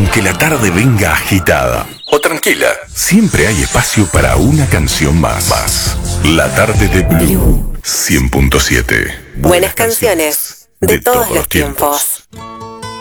Aunque la tarde venga agitada o tranquila, siempre hay espacio para una canción más. La tarde de Blue 100.7. Buenas canciones de todos los tiempos.